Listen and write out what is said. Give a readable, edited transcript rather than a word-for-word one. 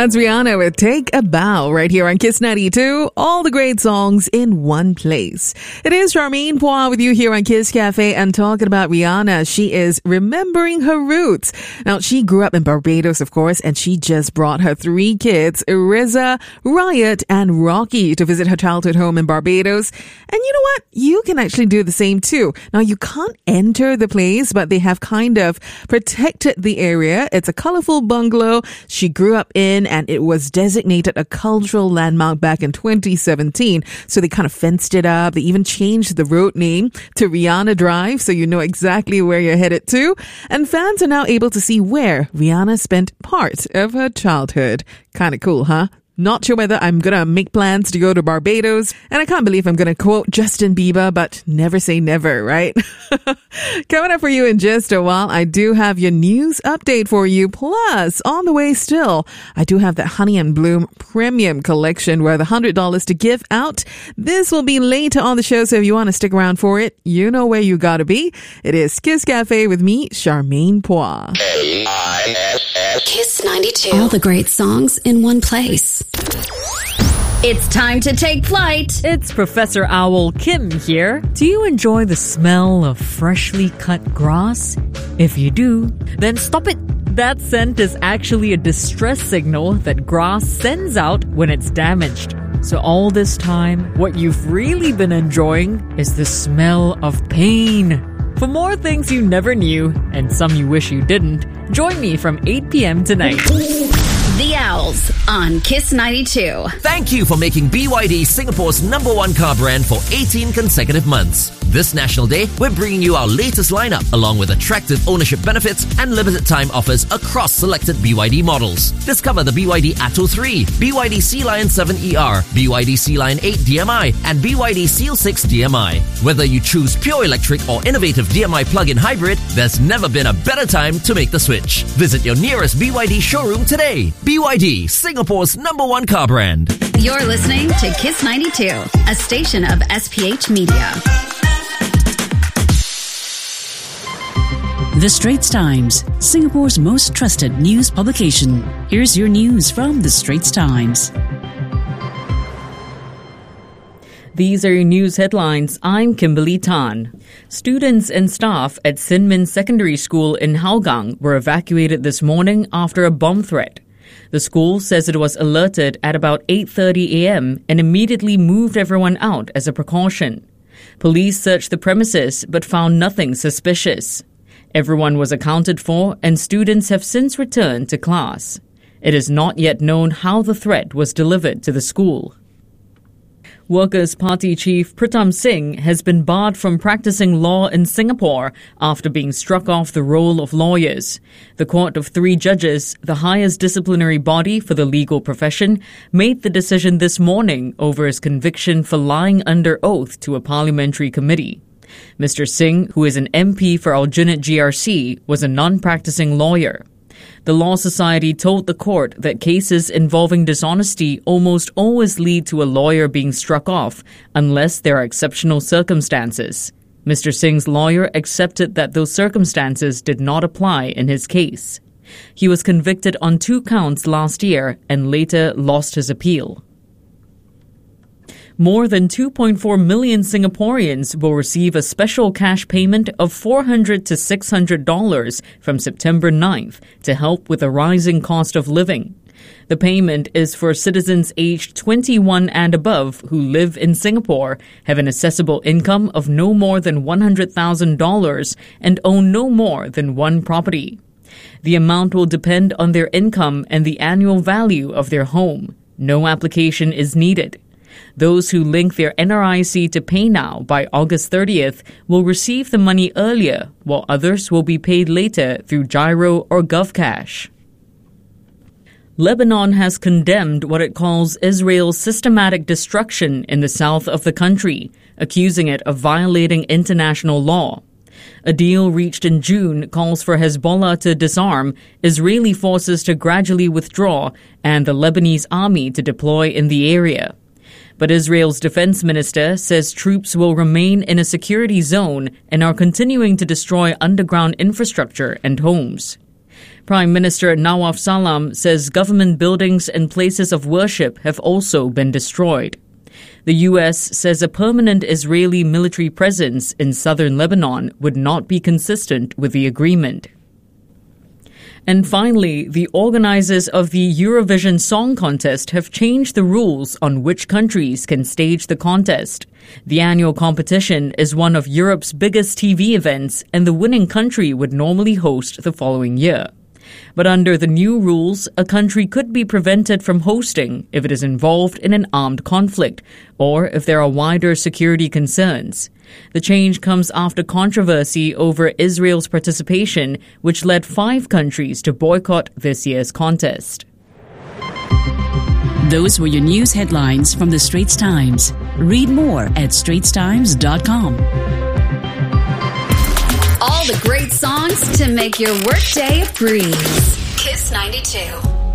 That's Rihanna with Take a Bow right here on Kiss 92. All the great songs in one place. It is Charmaine Poir with you here on Kiss Cafe and talking about Rihanna. She is remembering her roots. Now, she grew up in Barbados, of course, and she just brought her 3 kids, Riza, Riot, and Rocky, to visit her childhood home in Barbados. And you know what? You can actually do the same too. Now, you can't enter the place, but they have kind of protected the area. It's a colorful bungalow she grew up in, and it was designated a cultural landmark back in 2017. So they kind of fenced it up. They even changed the road name to Rihanna Drive, so you know exactly where you're headed to. And fans are now able to see where Rihanna spent part of her childhood. Kind of cool, huh? Not sure whether I'm going to make plans to go to Barbados. And I can't believe I'm going to quote Justin Bieber, but never say never, right? Coming up for you in just a while, I do have your news update for you. Plus, on the way still, I do have that Honey and Bloom Premium Collection worth $100 to give out. This will be later on the show, so if you want to stick around for it, you know where you got to be. It is Kiss Cafe with me, Charmaine Poir. Kiss 92. All the great songs in one place. It's time to take flight. It's Professor Owl Kim here. Do you enjoy the smell of freshly cut grass? If you do, then stop it. That scent is actually a distress signal that grass sends out when it's damaged. So all this time, what you've really been enjoying is the smell of pain. For more things you never knew, and some you wish you didn't, join me from 8 p.m. tonight. The Owls on Kiss 92. Thank you for making BYD Singapore's #1 car brand for 18 consecutive months. This National Day, we're bringing you our latest lineup along with attractive ownership benefits and limited time offers across selected BYD models. Discover the BYD Atto 3, BYD Sea Lion 7ER, BYD Sea Lion 8 DMI, and BYD Seal 6 DMI. Whether you choose pure electric or innovative DMI plug-in hybrid, there's never been a better time to make the switch. Visit your nearest BYD showroom today. BYD, Singapore's #1 car brand. You're listening to Kiss 92, a station of SPH Media. The Straits Times, Singapore's most trusted news publication. Here's your news from The Straits Times. These are your news headlines. I'm Kimberly Tan. Students and staff at Sin Min Secondary School in Hougang were evacuated this morning after a bomb threat. The school says it was alerted at about 8:30 a.m. and immediately moved everyone out as a precaution. Police searched the premises but found nothing suspicious. Everyone was accounted for and students have since returned to class. It is not yet known how the threat was delivered to the school. Workers' Party Chief Pritam Singh has been barred from practicing law in Singapore after being struck off the roll of lawyers. The court of 3 judges, the highest disciplinary body for the legal profession, made the decision this morning over his conviction for lying under oath to a parliamentary committee. Mr. Singh, who is an MP for Aljunied GRC, was a non-practicing lawyer. The Law Society told the court that cases involving dishonesty almost always lead to a lawyer being struck off unless there are exceptional circumstances. Mr. Singh's lawyer accepted that those circumstances did not apply in his case. He was convicted on 2 counts last year and later lost his appeal. More than 2.4 million Singaporeans will receive a special cash payment of $400 to $600 from September 9th to help with the rising cost of living. The payment is for citizens aged 21 and above who live in Singapore, have an assessable income of no more than $100,000 and own no more than 1 property. The amount will depend on their income and the annual value of their home. No application is needed. Those who link their NRIC to PayNow by August 30th will receive the money earlier, while others will be paid later through Giro or GovCash. Lebanon has condemned what it calls Israel's systematic destruction in the south of the country, accusing it of violating international law. A deal reached in June calls for Hezbollah to disarm, Israeli forces to gradually withdraw, and the Lebanese army to deploy in the area. But Israel's defense minister says troops will remain in a security zone and are continuing to destroy underground infrastructure and homes. Prime Minister Nawaf Salam says government buildings and places of worship have also been destroyed. The U.S. says a permanent Israeli military presence in southern Lebanon would not be consistent with the agreement. And finally, the organizers of the Eurovision Song Contest have changed the rules on which countries can stage the contest. The annual competition is one of Europe's biggest TV events, and the winning country would normally host the following year. But under the new rules, a country could be prevented from hosting if it is involved in an armed conflict or if there are wider security concerns. The change comes after controversy over Israel's participation, which led 5 countries to boycott this year's contest. Those were your news headlines from the Straits Times. Read more at straitstimes.com. All the great songs to make your workday a breeze. Kiss 92.